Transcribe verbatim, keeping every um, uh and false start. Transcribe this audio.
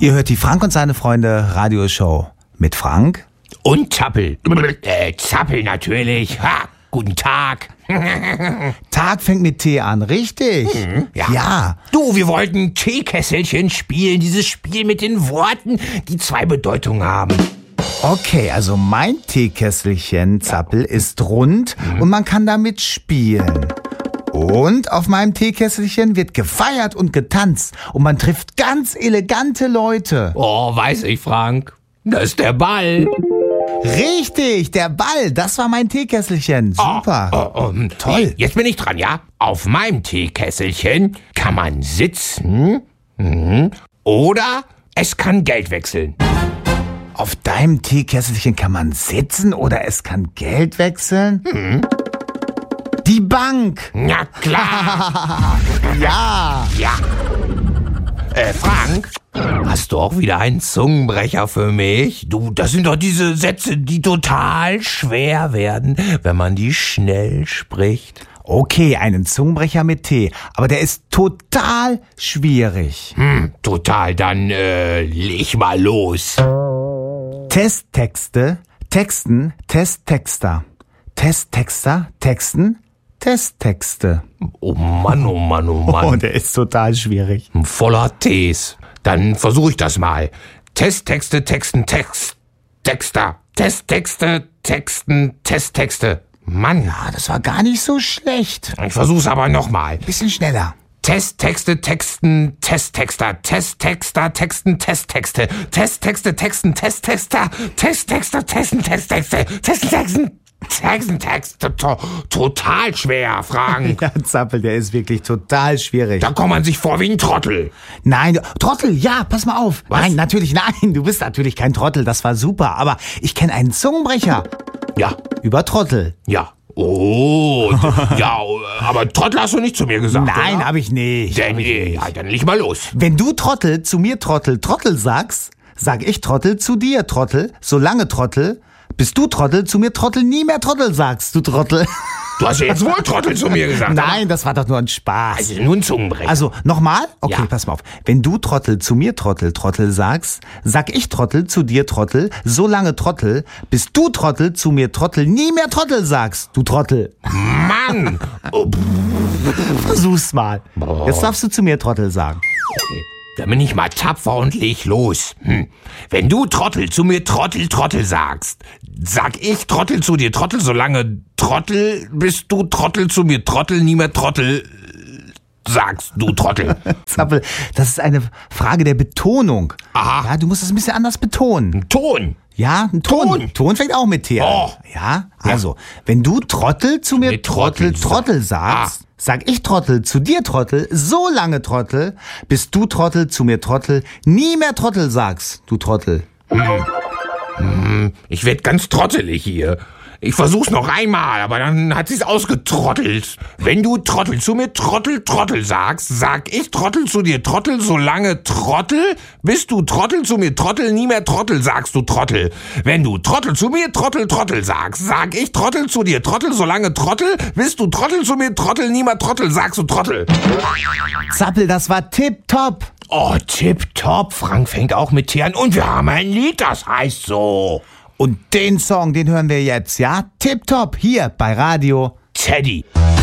Ihr hört die Frank und seine Freunde Radioshow mit Frank. Und Zappel. Äh, Zappel natürlich. Ha, guten Tag. Tag fängt mit T an, richtig? Mhm, ja. ja. Du, wir wollten Teekesselchen spielen. Dieses Spiel mit den Worten, die zwei Bedeutungen haben. Okay, also mein Teekesselchen, Zappel, ist rund mhm. und man kann damit spielen. Und auf meinem Teekesselchen wird gefeiert und getanzt und man trifft ganz elegante Leute. Oh, weiß ich, Frank. Das ist der Ball. Richtig, der Ball, das war mein Teekesselchen. Super. Oh, oh, oh, Toll. Jetzt bin ich dran, ja? Auf meinem Teekesselchen kann man sitzen mhm. oder es kann Geld wechseln. Auf deinem Teekesselchen kann man sitzen oder es kann Geld wechseln? Mhm. Die Bank. Na klar. Ja. Ja. Äh, Frank, hast du auch wieder einen Zungenbrecher für mich? Du, das sind doch diese Sätze, die total schwer werden, wenn man die schnell spricht. Okay, einen Zungenbrecher mit T, aber der ist total schwierig. Hm, total, dann äh, leg mal los. Testtexte, Texten, Testtexter. Testtexter, Texten, Testtexte. Oh Mann, oh Mann, oh Mann. Oh, der ist total schwierig. Voller Ts. Dann versuche ich das mal. Testtexte, Texten, Text, Texter. Testtexte, Texten, Testtexte. Mann. Ja, das war gar nicht so schlecht. Ich versuch's aber nochmal. Bisschen schneller. Testtexte, Texten, Testtexter, Testtexter, Texten, Testtexte, Testtexte, Texten, Testtexter, Testtexter, Texten, Testtexte, Texten, Texten, Texten, Texte, total schwer, Frank. Ja, Zappel, der ist wirklich total schwierig. Da kommt man sich vor wie ein Trottel. Nein, Trottel, ja, pass mal auf. Was? Nein, natürlich, nein, du bist natürlich kein Trottel, das war super, aber ich kenne einen Zungenbrecher. Ja, Über Trottel. ja. Oh, ja, aber Trottel hast du nicht zu mir gesagt, Nein, oder? habe ich nicht. Dann, Hab ich äh, nicht. ja, dann leg mal los. Wenn du Trottel zu mir Trottel Trottel sagst, sag ich Trottel zu dir Trottel, solange Trottel, bis du Trottel zu mir Trottel nie mehr Trottel sagst, du Trottel. Du hast ja jetzt wohl Trottel zu mir gesagt. Nein, das war doch nur ein Spaß. Also nur ein Zungenbrecher. Also, nochmal? Okay, Ja. pass mal auf. Wenn du Trottel zu mir Trottel Trottel sagst, sag ich Trottel zu dir Trottel, solange Trottel, bis du Trottel zu mir Trottel nie mehr Trottel sagst, du Trottel. Mann! Oh, Versuch's mal. Jetzt darfst du zu mir Trottel sagen. okay. Dann bin ich mal tapfer und leg los. Hm. Wenn du Trottel zu mir Trottel Trottel sagst, sag ich Trottel zu dir Trottel, solange Trottel, bis du Trottel zu mir Trottel nie mehr Trottel sagst, du Trottel. Zappel, das ist eine Frage der Betonung. Aha. Ja, du musst es ein bisschen anders betonen. Ton. Ja, ein Ton. Ton. Ton fängt auch mit T an. Oh. Ja, also, wenn du Trottel zu mir Mit Trottel Trottel Trottel sag- sagst, sag ich Trottel zu dir Trottel, so lange Trottel, bis du Trottel zu mir Trottel nie mehr Trottel sagst, du Trottel. Ich werd ganz trottelig hier. Ich versuch's noch einmal, aber dann hat sie's ausgetrottelt. Wenn du Trottel zu mir Trottel Trottel sagst, sag ich Trottel zu dir Trottel, solange Trottel, bis du Trottel zu mir Trottel nie mehr Trottel sagst, du Trottel. Wenn du Trottel zu mir Trottel Trottel sagst, sag ich Trottel zu dir Trottel, solange Trottel, bis du Trottel zu mir Trottel nie mehr Trottel sagst, du Trottel. Zappel, das war tipptopp. Oh, tipptopp, Frank fängt auch mit T an und wir haben ein Lied, das heißt so. Und den Song, den hören wir jetzt, ja? Tipptopp, hier bei Radio Teddy.